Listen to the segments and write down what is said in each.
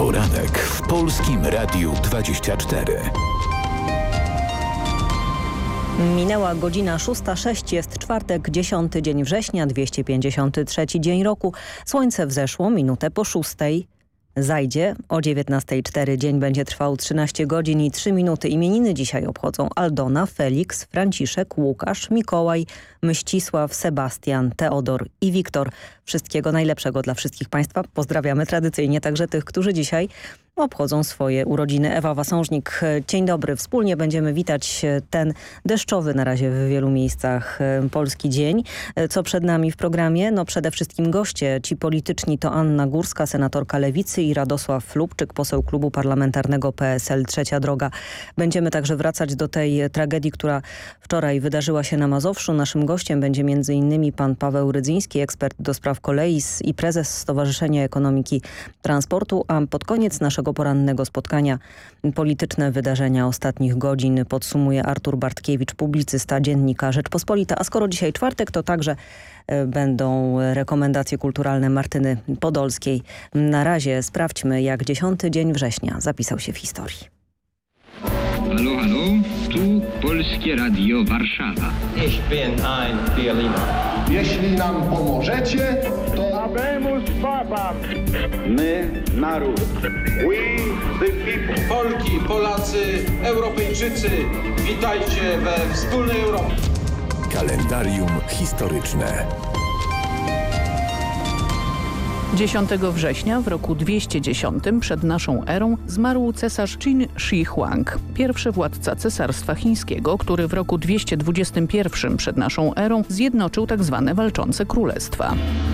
Poranek w Polskim Radiu 24. Minęła godzina 6:06, jest czwartek, 10 dzień września, 253 dzień roku. Słońce wzeszło minutę po 6:00. Zajdzie o 19:04. Dzień będzie trwał 13 godzin i 3 minuty. Imieniny dzisiaj obchodzą Aldona, Felix, Franciszek, Łukasz, Mikołaj, Mścisław, Sebastian, Teodor i Wiktor. Wszystkiego najlepszego dla wszystkich Państwa. Pozdrawiamy tradycyjnie także tych, którzy dzisiaj obchodzą swoje urodziny. Ewa Wasążnik, dzień dobry. Wspólnie będziemy witać ten deszczowy na razie w wielu miejscach polski dzień. Co przed nami w programie? No przede wszystkim goście. Ci polityczni to Anna Górska, senatorka Lewicy, i Radosław Lubczyk, poseł klubu parlamentarnego PSL Trzecia Droga. Będziemy także wracać do tej tragedii, która wczoraj wydarzyła się na Mazowszu. Naszym gościem będzie m.in. pan Paweł Rydzyński, ekspert do spraw kolei i prezes Stowarzyszenia Ekonomiki Transportu, a pod koniec naszego porannego spotkania polityczne wydarzenia ostatnich godzin podsumuje Artur Bartkiewicz, publicysta, dziennika Rzeczpospolita. A skoro dzisiaj czwartek, to także będą rekomendacje kulturalne Martyny Podolskiej. Na razie sprawdźmy, jak 10 dzień września zapisał się w historii. Halo, halo, tu Polskie Radio Warszawa. Ich bin ein Berliner. Jeśli nam pomożecie, to... Habemus Papam. My, naród. We the people. Polki, Polacy, Europejczycy, witajcie we wspólnej Europie. Kalendarium historyczne. 10 września w roku 210 przed naszą erą zmarł cesarz Qin Shi Huang, pierwszy władca cesarstwa chińskiego, który w roku 221 przed naszą erą zjednoczył tzw. walczące królestwa.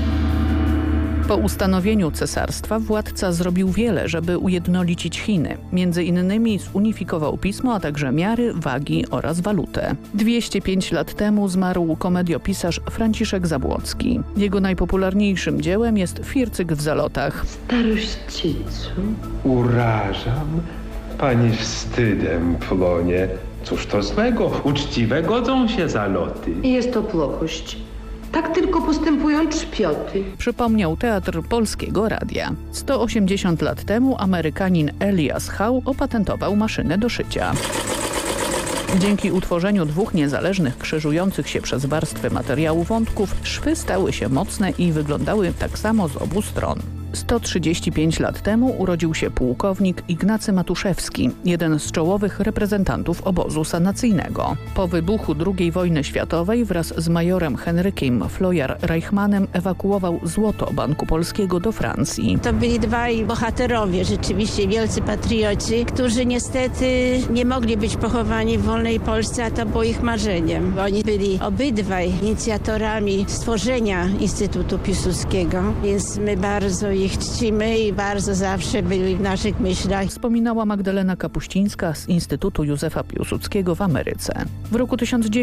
Po ustanowieniu cesarstwa władca zrobił wiele, żeby ujednolicić Chiny. Między innymi zunifikował pismo, a także miary, wagi oraz walutę. 205 lat temu zmarł komediopisarz Franciszek Zabłocki. Jego najpopularniejszym dziełem jest Fircyk w zalotach. Starościcu. Urażam, pani wstydem płonie. Cóż to złego? Uczciwe godzą się zaloty. Jest to plochość. Tak tylko postępują trzpioty. Przypomniał Teatr Polskiego Radia. 180 lat temu Amerykanin Elias Howe opatentował maszynę do szycia. Dzięki utworzeniu dwóch niezależnych, krzyżujących się przez warstwy materiału wątków, szwy stały się mocne i wyglądały tak samo z obu stron. 135 lat temu urodził się pułkownik Ignacy Matuszewski, jeden z czołowych reprezentantów obozu sanacyjnego. Po wybuchu II wojny światowej wraz z majorem Henrykiem Floyar-Reichmannem ewakuował złoto Banku Polskiego do Francji. To byli dwaj bohaterowie, rzeczywiście wielcy patrioci, którzy niestety nie mogli być pochowani w wolnej Polsce, a to było ich marzeniem. Oni byli obydwaj inicjatorami stworzenia Instytutu Piłsudskiego, więc my bardzo ich czcimy i bardzo zawsze byli w naszych myślach. Wspominała Magdalena Kapuścińska z Instytutu Józefa Piłsudskiego w Ameryce. W roku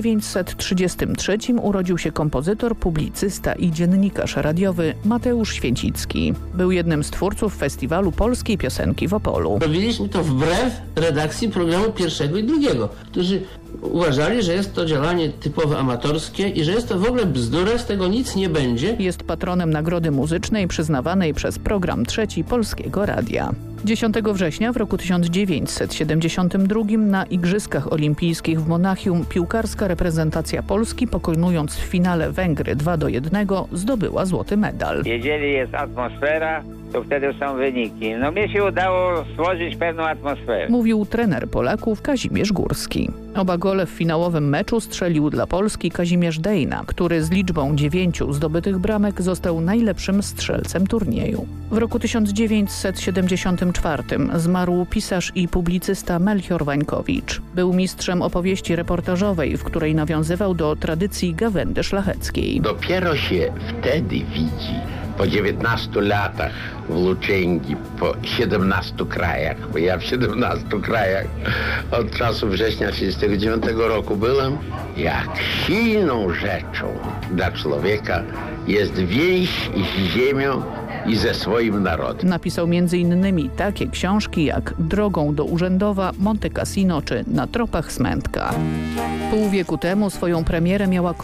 1933 urodził się kompozytor, publicysta i dziennikarz radiowy Mateusz Święcicki. Był jednym z twórców festiwalu polskiej piosenki w Opolu. Robiliśmy to wbrew redakcji programu pierwszego i drugiego, którzy uważali, że jest to działanie typowo amatorskie i że jest to w ogóle bzdura, z tego nic nie będzie. Jest patronem Nagrody Muzycznej przyznawanej przez program Trzeci Polskiego Radia. 10 września w roku 1972 na Igrzyskach Olimpijskich w Monachium piłkarska reprezentacja Polski, pokonując w finale Węgry 2-1, zdobyła złoty medal. Jeżeli jest atmosfera, to wtedy są wyniki. No mnie się udało stworzyć pewną atmosferę. Mówił trener Polaków Kazimierz Górski. Oba gole w finałowym meczu strzelił dla Polski Kazimierz Dejna, który z liczbą 9 zdobytych bramek został najlepszym strzelcem turnieju. W roku 1974 zmarł pisarz i publicysta Melchior Wańkowicz. Był mistrzem opowieści reportażowej, w której nawiązywał do tradycji gawędy szlacheckiej. Dopiero się wtedy widzi, po 19 latach włóczęgi, po 17 krajach, bo ja w 17 krajach od czasu września 1939 roku byłem, jak silną rzeczą dla człowieka jest więź z ziemią i ze swoim narodem. Napisał m.in. takie książki jak Drogą do Urzędowa, Monte Cassino czy Na tropach Smętka. Pół wieku temu swoją premierę miała